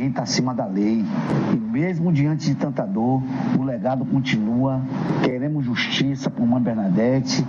ninguém está acima da lei. E mesmo diante de tanta dor, o legado continua. Queremos justiça por Mãe Bernadette.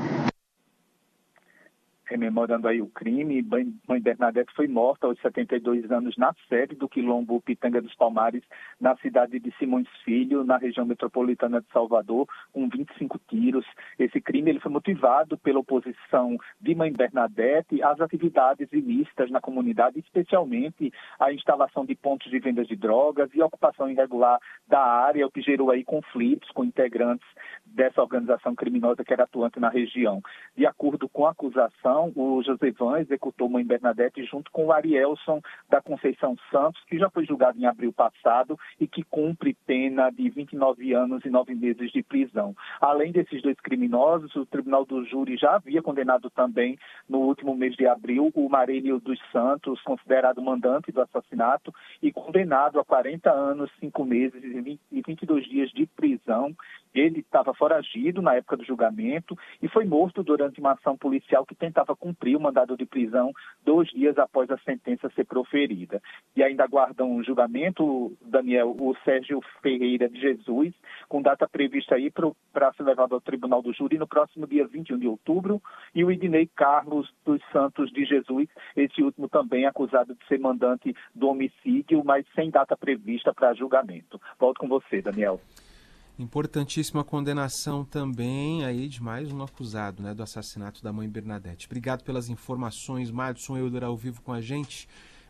Rememorando aí o crime, Mãe Bernadette foi morta aos 72 anos na sede do Quilombo Pitanga dos Palmares, na cidade de Simões Filho, na região metropolitana de Salvador, com 25 tiros. Esse crime ele foi motivado pela oposição de Mãe Bernadette às atividades ilícitas na comunidade, especialmente a instalação de pontos de vendas de drogas e a ocupação irregular da área, o que gerou aí conflitos com integrantes dessa organização criminosa que era atuante na região. De acordo com a acusação, o Josevan executou Mãe Bernadette junto com o Arielson da Conceição Santos, que já foi julgado em abril passado e que cumpre pena de 29 anos e 9 meses de prisão. Além desses dois criminosos, o Tribunal do Júri já havia condenado também, no último mês de abril, o Marênio dos Santos, considerado mandante do assassinato, e condenado a 40 anos, 5 meses e 22 dias de prisão. Ele estava foragido na época do julgamento e foi morto durante uma ação policial que tentava cumprir o mandado de prisão 2 dias após a sentença ser proferida. E ainda aguardam um julgamento, Daniel, o Sérgio Ferreira de Jesus, com data prevista aí para ser levado ao Tribunal do Júri no próximo dia 21 de outubro, e o Idinei Carlos dos Santos de Jesus, esse último também acusado de ser mandante do homicídio, mas sem data prevista para julgamento. Volto com você, Daniel. Importantíssima condenação também aí de mais um acusado, né, do assassinato da Mãe Bernadette. Obrigado pelas informações, Madison Euler ao vivo com a gente.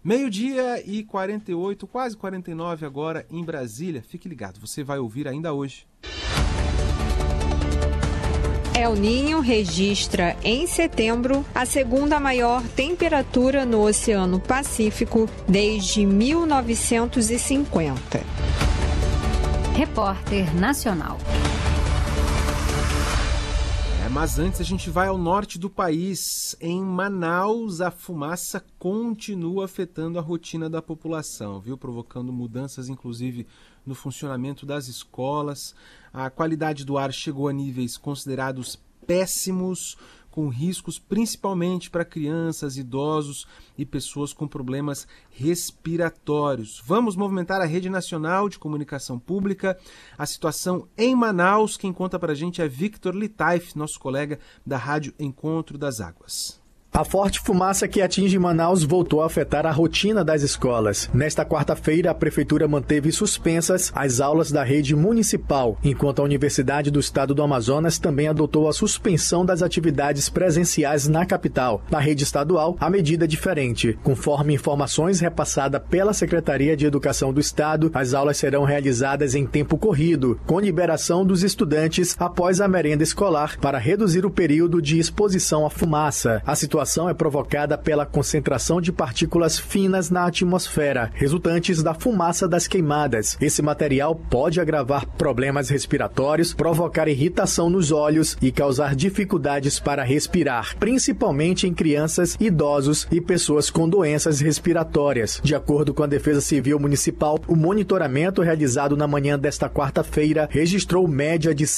12h48, quase 49 agora em Brasília. Fique ligado, você vai ouvir ainda hoje. El Niño registra em setembro a segunda maior temperatura no Oceano Pacífico desde 1950. Repórter Nacional. Mas antes a gente vai ao norte do país. Em Manaus, a fumaça continua afetando a rotina da população, viu? Provocando mudanças, inclusive, no funcionamento das escolas. A qualidade do ar chegou a níveis considerados péssimos, com riscos principalmente para crianças, idosos e pessoas com problemas respiratórios. Vamos movimentar a Rede Nacional de Comunicação Pública. A situação em Manaus, quem conta para a gente é Victor Litaif, nosso colega da Rádio Encontro das Águas. A forte fumaça que atinge Manaus voltou a afetar a rotina das escolas. Nesta quarta-feira, a Prefeitura manteve suspensas as aulas da rede municipal, enquanto a Universidade do Estado do Amazonas também adotou a suspensão das atividades presenciais na capital. Na rede estadual, a medida é diferente. Conforme informações repassadas pela Secretaria de Educação do Estado, as aulas serão realizadas em tempo corrido, com liberação dos estudantes após a merenda escolar, para reduzir o período de exposição à fumaça. A situação é provocada pela concentração de partículas finas na atmosfera, resultantes da fumaça das queimadas. Esse material pode agravar problemas respiratórios, provocar irritação nos olhos e causar dificuldades para respirar, principalmente em crianças, idosos e pessoas com doenças respiratórias. De acordo com a Defesa Civil Municipal, o monitoramento realizado na manhã desta quarta-feira registrou média de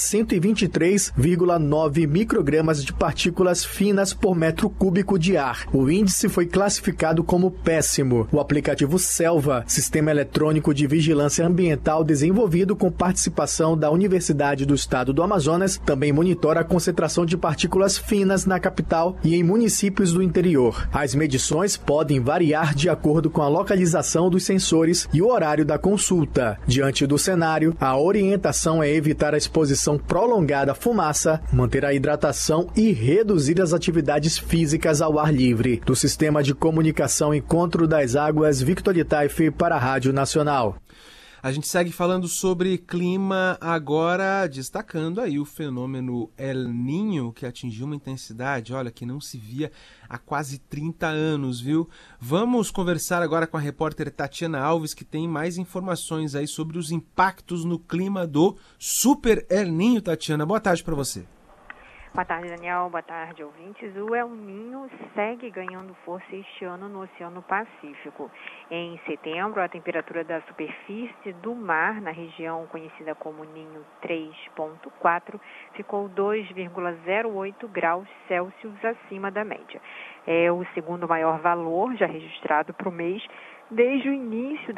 123,9 microgramas de partículas finas por metro cúbico de ar. O índice foi classificado como péssimo. O aplicativo Selva, Sistema Eletrônico de Vigilância Ambiental desenvolvido com participação da Universidade do Estado do Amazonas, também monitora a concentração de partículas finas na capital e em municípios do interior. As medições podem variar de acordo com a localização dos sensores e o horário da consulta. Diante do cenário, a orientação é evitar a exposição prolongada à fumaça, manter a hidratação e reduzir as atividades físicas ao ar livre. Do Sistema de Comunicação Encontro das Águas, Victor Litaif para a Rádio Nacional. A gente segue falando sobre clima agora, destacando aí o fenômeno El Niño, que atingiu uma intensidade, olha, que não se via há quase 30 anos, viu? Vamos conversar agora com a repórter Tatiana Alves, que tem mais informações aí sobre os impactos no clima do Super El Niño. Tatiana, boa tarde para você. Boa tarde, Daniel. Boa tarde, ouvintes. O El Niño segue ganhando força este ano no Oceano Pacífico. Em setembro, a temperatura da superfície do mar, na região conhecida como Ninho 3.4, ficou 2,08 graus Celsius acima da média. É o segundo maior valor já registrado para o mês desde o início